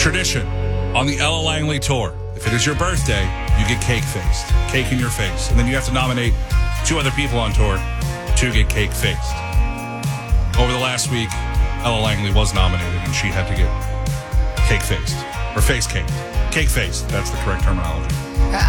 Tradition on the Ella Langley tour. If it is your birthday, you get cake-faced. Cake in your face. And then you have to nominate 2 other people on tour to get cake-faced. Over the last week, Ella Langley was nominated, and she had to get cake-faced. Or face-caked. Cake-faced, that's the correct terminology.